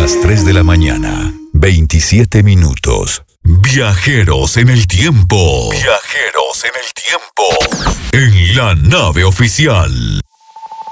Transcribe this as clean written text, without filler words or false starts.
las 3 de la mañana, 27 minutos. Viajeros en el tiempo. Viajeros en el tiempo. En la nave oficial.